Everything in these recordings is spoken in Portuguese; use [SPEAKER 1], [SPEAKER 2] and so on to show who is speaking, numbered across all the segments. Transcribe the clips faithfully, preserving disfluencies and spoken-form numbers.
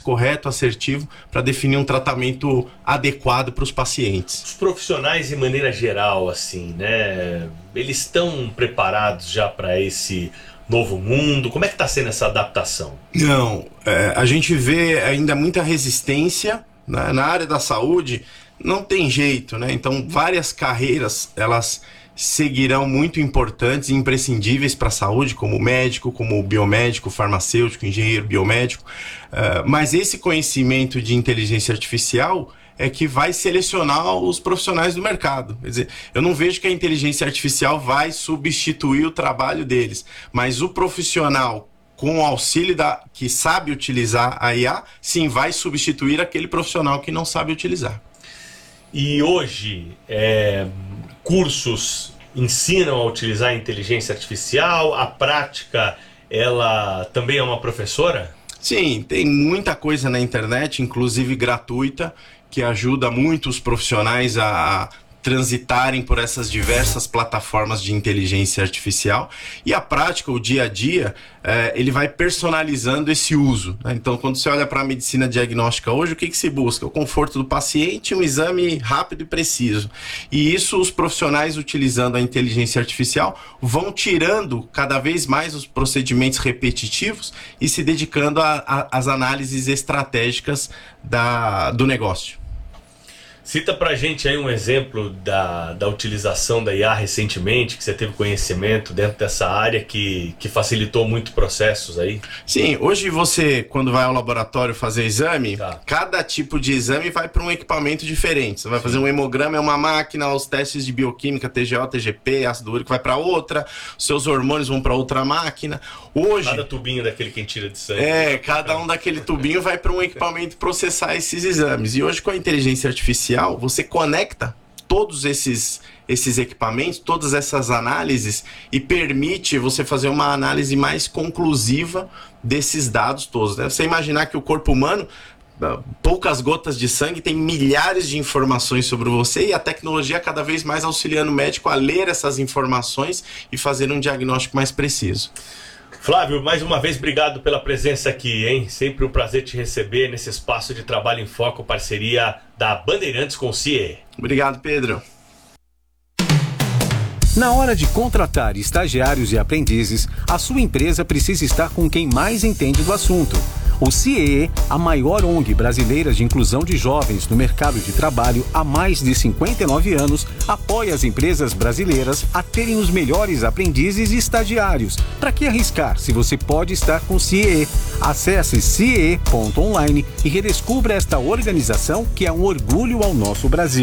[SPEAKER 1] correto, assertivo, para definir um tratamento adequado para os pacientes.
[SPEAKER 2] Os profissionais, de maneira geral, assim, né, eles estão preparados já para esse novo mundo? Como é que está sendo essa adaptação?
[SPEAKER 1] Não, é, a gente vê ainda muita resistência, né? Na área da saúde. Não tem jeito, né? Então, várias carreiras, elas seguirão muito importantes e imprescindíveis para a saúde, como médico, como biomédico, farmacêutico, engenheiro biomédico. Uh, mas esse conhecimento de inteligência artificial é que vai selecionar os profissionais do mercado. Quer dizer, eu não vejo que a inteligência artificial vai substituir o trabalho deles, mas o profissional com o auxílio da, que sabe utilizar a I A, sim, vai substituir aquele profissional que não sabe utilizar.
[SPEAKER 2] E hoje, é, cursos ensinam a utilizar a inteligência artificial, a prática, ela também é uma professora?
[SPEAKER 1] Sim, tem muita coisa na internet, inclusive gratuita, que ajuda muito os profissionais a, a transitarem por essas diversas plataformas de inteligência artificial. E a prática, o dia a dia, é, ele vai personalizando esse uso, né? Então, quando você olha para a medicina diagnóstica hoje, o que, que se busca? O conforto do paciente, um exame rápido e preciso. E isso, os profissionais utilizando a inteligência artificial vão tirando cada vez mais os procedimentos repetitivos e se dedicando às análises estratégicas da, do negócio.
[SPEAKER 2] Cita pra gente aí um exemplo da, da utilização da I A recentemente, que você teve conhecimento dentro dessa área que, que facilitou muito processos aí.
[SPEAKER 1] Sim, hoje você, quando vai ao laboratório fazer exame,
[SPEAKER 2] tá.
[SPEAKER 1] Cada tipo de exame vai para um equipamento diferente. Você vai Sim. fazer um hemograma, é uma máquina, os testes de bioquímica, T G O, T G P, ácido úrico vai para outra, os seus hormônios vão para outra máquina. Hoje,
[SPEAKER 2] cada tubinho daquele que tira de sangue.
[SPEAKER 1] É, cada um daquele tubinho vai para um equipamento processar esses exames. E hoje, com a inteligência artificial, você conecta todos esses, esses equipamentos, todas essas análises e permite você fazer uma análise mais conclusiva desses dados todos, né? Você imaginar que o corpo humano, poucas gotas de sangue, tem milhares de informações sobre você e a tecnologia cada vez mais auxiliando o médico a ler essas informações e fazer um diagnóstico mais preciso.
[SPEAKER 2] Flávio, mais uma vez, obrigado pela presença aqui, hein? Sempre um prazer te receber nesse espaço de Trabalho em Foco, parceria da Bandeirantes com o C I E.
[SPEAKER 1] Obrigado, Pedro.
[SPEAKER 3] Na hora de contratar estagiários e aprendizes, a sua empresa precisa estar com quem mais entende do assunto. O C I E, a maior O N G brasileira de inclusão de jovens no mercado de trabalho há mais de cinquenta e nove anos, apoia as empresas brasileiras a terem os melhores aprendizes e estagiários. Para que arriscar se você pode estar com o C I E? Acesse C I E ponto online e redescubra esta organização que é um orgulho ao nosso Brasil.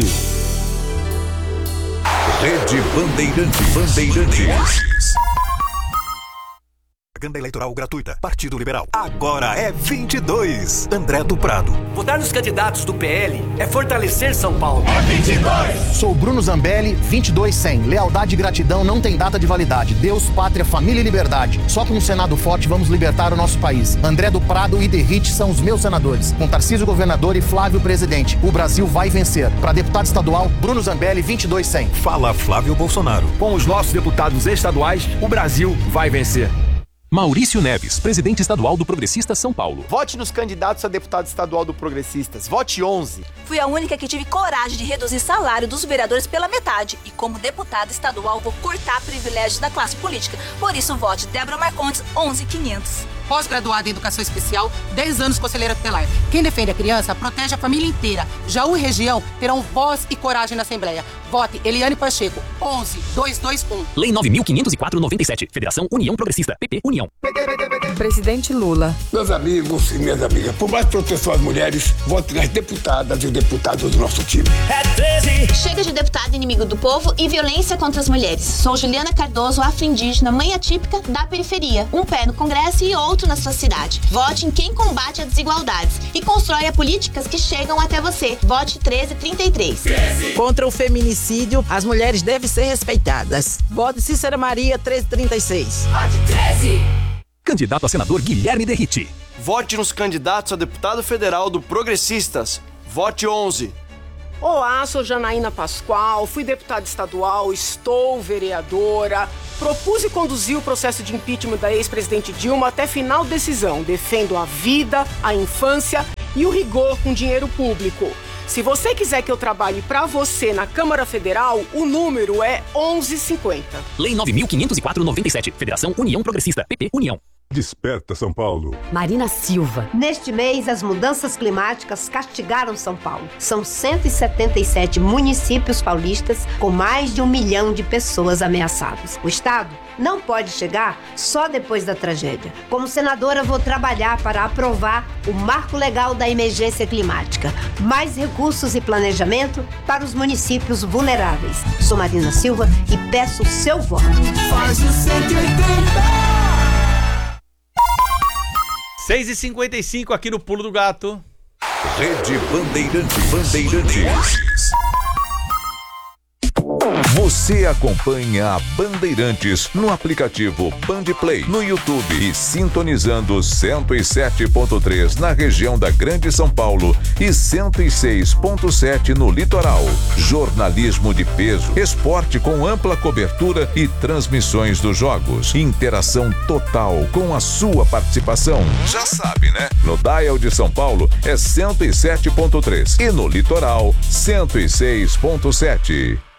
[SPEAKER 4] Rede Bandeirantes. Bandeirantes.
[SPEAKER 5] Propaganda eleitoral gratuita. Partido Liberal. Agora é vinte e dois. André do Prado.
[SPEAKER 6] Votar nos candidatos do P L é fortalecer São Paulo.
[SPEAKER 7] É vinte e dois.
[SPEAKER 8] Sou Bruno Zambelli, vinte e dois cem. Lealdade e gratidão não tem data de validade. Deus, pátria, família e liberdade. Só com um Senado forte vamos libertar o nosso país. André do Prado e Derrite são os meus senadores. Com Tarcísio governador e Flávio presidente. O Brasil vai vencer. Para deputado estadual, Bruno Zambelli, vinte e dois cem.
[SPEAKER 5] Fala Flávio Bolsonaro.
[SPEAKER 9] Com os nossos deputados estaduais, o Brasil vai vencer.
[SPEAKER 10] Maurício Neves, presidente estadual do Progressistas São Paulo.
[SPEAKER 11] Vote nos candidatos a deputado estadual do Progressistas. Vote onze.
[SPEAKER 12] Fui a única que tive coragem de reduzir salário dos vereadores pela metade. E como deputada estadual, vou cortar privilégios da classe política. Por isso, vote Débora Marcondes, onze mil e quinhentos.
[SPEAKER 13] Pós-graduada em Educação Especial, dez anos conselheira tutelar. Quem defende a criança, protege a família inteira. Jaú e região terão voz e coragem na Assembleia. Vote Eliane Pacheco, onze mil duzentos e vinte e um.
[SPEAKER 10] Lei nove mil quinhentos e quatro, noventa e sete. Federação União Progressista. P P União.
[SPEAKER 14] Presidente Lula.
[SPEAKER 15] Meus amigos e minhas amigas, por mais proteção às mulheres, vote nas deputadas e deputados do nosso time.
[SPEAKER 16] É treze. Chega de deputado inimigo do povo e violência contra as mulheres. Sou Juliana Cardoso, afro-indígena, mãe atípica da periferia. Um pé no Congresso e outro na sua cidade. Vote em quem combate as desigualdades e constrói políticas que chegam até você. Vote treze trinta e três.
[SPEAKER 14] treze. Contra o feminicídio, as mulheres devem ser respeitadas. Vote Cícera Maria, treze trinta e seis.
[SPEAKER 7] Vote treze.
[SPEAKER 10] Candidato a senador Guilherme Derrite.
[SPEAKER 11] Vote nos candidatos a deputado federal do Progressistas. Vote onze.
[SPEAKER 17] Olá, sou Janaína Pascoal, fui deputada estadual, estou vereadora, propus e conduzi o processo de impeachment da ex-presidente Dilma até final decisão. Defendo a vida, a infância e o rigor com dinheiro público. Se você quiser que eu trabalhe para você na Câmara Federal, o número é onze cinquenta.
[SPEAKER 10] Lei nove mil quinhentos e quatro noventa e sete. Federação União Progressista. P P União.
[SPEAKER 18] Desperta São Paulo.
[SPEAKER 19] Marina Silva. Neste mês, as mudanças climáticas castigaram São Paulo. São cento e setenta e sete municípios paulistas com mais de um milhão de pessoas ameaçadas. O Estado não pode chegar só depois da tragédia. Como senadora, vou trabalhar para aprovar o Marco Legal da Emergência Climática. Mais recursos e planejamento para os municípios vulneráveis. Sou Marina Silva e peço o seu voto.
[SPEAKER 20] Faz o cento e oitenta!
[SPEAKER 21] seis e cinquenta e cinco aqui no Pulo do Gato.
[SPEAKER 4] Rede Bandeirantes. Bandeirantes. Você acompanha a Bandeirantes no aplicativo Bandplay, no YouTube e sintonizando cento e sete ponto três na região da Grande São Paulo e cento e seis ponto sete no litoral. Jornalismo de peso, esporte com ampla cobertura e transmissões dos jogos. Interação total com a sua participação. Já sabe, né? No Dial de São Paulo é cento e sete ponto três e no litoral cento e seis ponto sete.